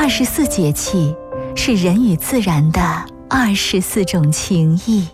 24节气是人与自然的24种情谊。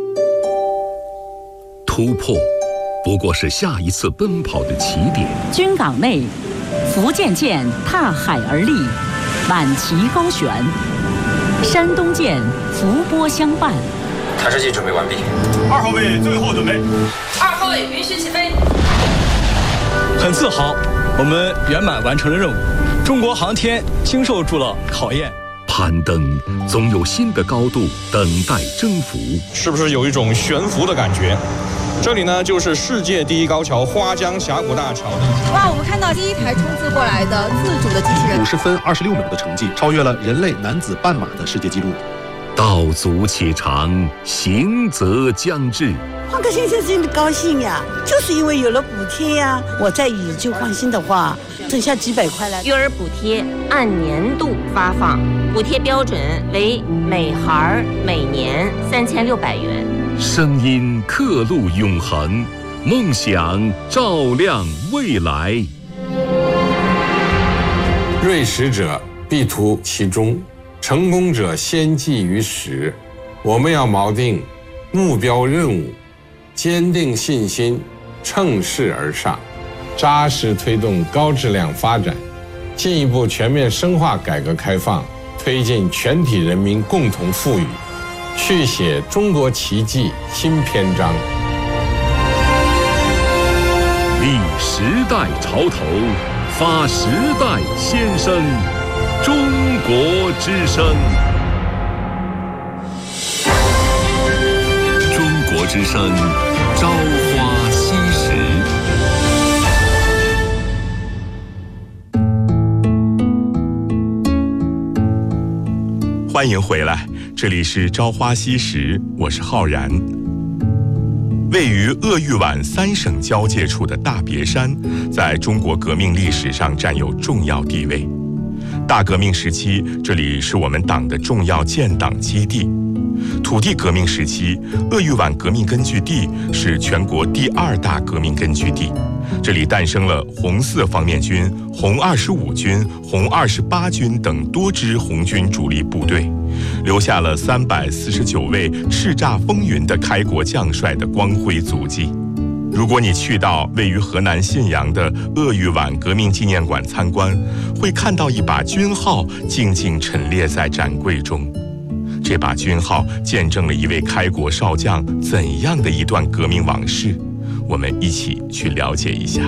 突破不过是下一次奔跑的起点。 军港内，福建舰踏海而立，挽旗高悬；山东舰伏波相伴。 探视器准备完毕。 2号位最后准备。 2号位允许起飞。 很自豪，我们圆满完成了任务。中国航天经受住了考验。 攀登总有新的高度等待征服。 是不是有一种悬浮的感觉？这里呢，就是世界第一高桥花江峡谷大桥。 哇，我们看到第一台冲刺过来的自主的机器人 ，50分26秒的成绩，超越了人类男子半马的世界纪录。 道阻且长，行则将至。 换个先生心里高兴呀，就是因为有了补贴呀。我再以旧换新的话，剩下几百块了。 育儿补贴按年度发放，补贴标准为每孩每年3600元。 声音刻录永恒，梦想照亮未来。 锐识者必图其中，成功者先记于始。我们要锚定目标任务，坚定信心，乘势而上，扎实推动高质量发展，进一步全面深化改革开放，推进全体人民共同富裕，续写中国奇迹新篇章。 立时代潮头，发时代先声，中国之声。中国之声，朝花夕拾。 欢迎回来，这里是朝花夕拾，我是浩然。位于鄂豫皖3省交界处的大别山，在中国革命历史上占有重要地位。大革命时期，这里是我们党的重要建党基地。土地革命时期，鄂豫皖革命根据地是全国第2大革命根据地，这里诞生了红四方面军、红25军、红28军等多支红军主力部队，留下了349位叱咤风云的开国将帅的光辉足迹。如果你去到位于河南信阳的鄂豫皖革命纪念馆参观，会看到一把军号静静陈列在展柜中。这把军号见证了一位开国少将怎样的一段革命往事，我们一起去了解一下。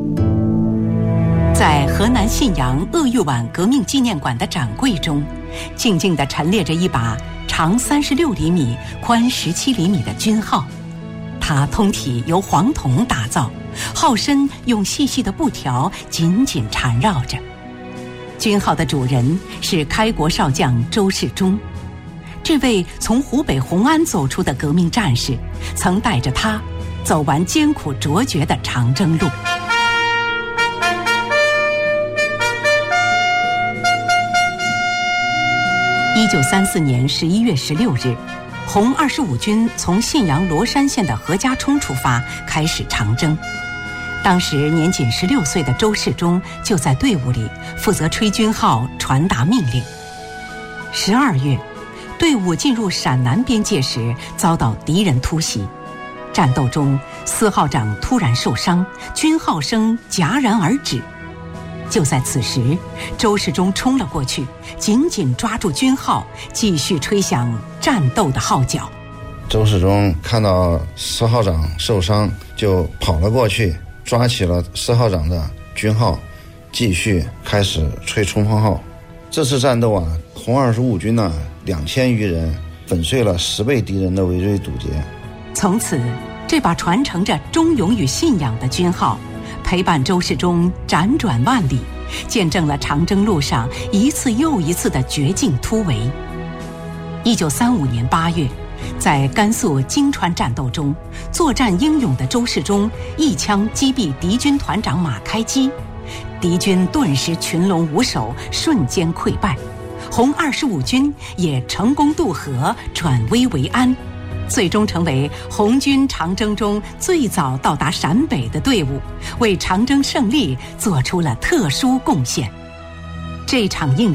在河南信阳鄂豫皖革命纪念馆的展柜中，静静地陈列着一把长36厘米、宽17厘米的军号。它通体由黄铜打造，号身用细细的布条紧紧缠绕着。军号的主人是开国少将周世忠。这位从湖北红安走出的革命战士，曾带着他走完艰苦卓绝的长征路。1934年11月16日，红25军从信阳罗山县的何家冲出发，开始长征。当时年仅16岁的周世忠就在队伍里负责吹军号、传达命令。12月，队伍进入陕南边界时，遭到敌人突袭。战斗中，4号长突然受伤，军号声戛然而止。就在此时，周世忠冲了过去，紧紧抓住军号，继续吹响战斗的号角。 周世忠看到4号长受伤，就跑了过去，抓起了4号长的军号，继续开始吹冲锋号。这次战斗啊，红25军呢，2000余人粉碎了10倍敌人的围追堵截。 从此，这把传承着忠勇与信仰的军号，陪伴周世忠辗转万里，见证了长征路上一次又一次的绝境突围。1935年8月，在甘肃泾川战斗中，作战英勇的周世忠一枪击毙敌军团长马开基，敌军顿时群龙无首，瞬间溃败。红25军也成功渡河，转危为安，最终成为红军长征中最早到达陕北的队伍，为长征胜利做出了特殊贡献。这场硬